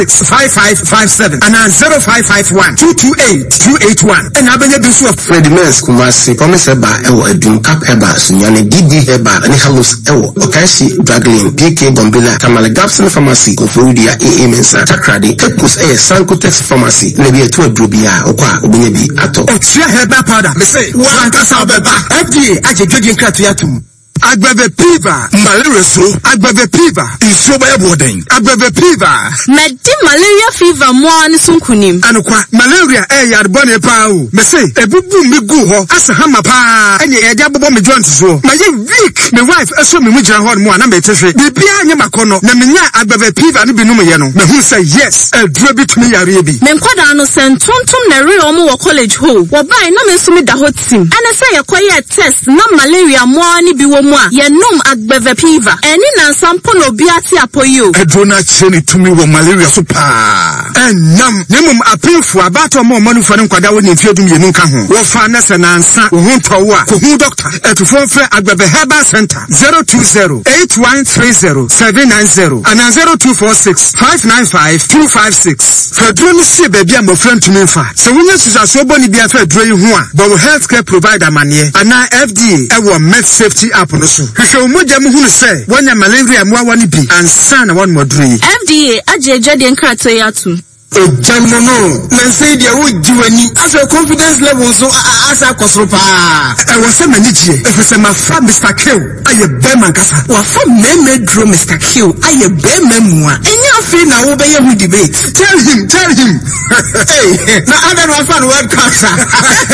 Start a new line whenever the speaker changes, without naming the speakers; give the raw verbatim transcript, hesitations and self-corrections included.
five five five seven and zero five five one two two eight two eight one. And I been able to Fred Mens Kumasi promise ba ewo edum cap heba sunyane D D heba and halos ewo Okashi Draglin P K Bombila Kamala Gapson Pharmacy Kofudia A A Mensa Takrade Epkus A Sanko Tex Pharmacy Nebi to Drubia Okwa Obunebi ato Extra heba powder me say wankasa beba F D A aje dwedin kratoyatum Agbebe Piva, malaria so, Agbebe Piva, is so by boarding. Agbebe Piva,
Medi malaria fever more than sunkunim.
Anukwa, malaria eh yard bonne pau. Me say, a bubu me go ho, as a hammer pa, and ye jabbo me joint so. My week, my wife, a swim with your horn one, and better say, the piano macono, Namina Agbebe Piva, and Binumayano. Me who say yes, a drabit me a rebi.
Menquadano sent Tontum Neri or college ho, or buy no me sumid the hot sim. And I say a quiet test, no malaria more ni biwo. Ye num Agbebe Piva. Eni na sampono biati apoyo.
Edrona cheni tumi wo malaria super. En nam nemum apinfu abato mo manu fane nkwada wo ni fiedum ye nunka ho. Wo fa na se na ansa wo hu towo a ko hu doctor etufo fre Agbebe Herbal Center zero two zero eight one three zero seven nine zero and zero two four six five nine five two five six. Fedroni se baby am friend to me fa. Se wonya susaso boni bia fedro yi ho a, bo healthcare provider manie ana F D A e wo med safety app. Hwehwe moja mu hunu se wanya malaria mu awani bi ansa na won moduri
F D A ajeje de nkrato yatu
o janno no na say dia wo jiwani as a confidence level so as a kosropa e wo se manijie e se ma fa Mister Q aye be mankasa wa fa meme dro Mister Q aye be memu a enya afi na wo be ye hu debate tell him tell him hey na other one fan webcast